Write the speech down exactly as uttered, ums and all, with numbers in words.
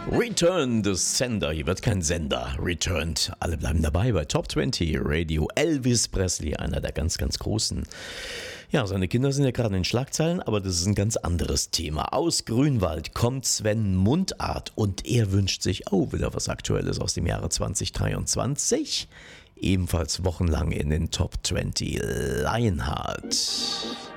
Return the Sender. Hier wird kein Sender. Returned. Alle bleiben dabei bei Top zwanzig Radio. Elvis Presley, einer der ganz, ganz großen. Ja, seine Kinder sind ja gerade in den Schlagzeilen, aber das ist ein ganz anderes Thema. Aus Grünwald kommt Sven Mundart und er wünscht sich, oh, wieder was Aktuelles aus dem Jahre zwanzig dreiundzwanzig. Ebenfalls wochenlang in den Top zwanzig. Lionheart.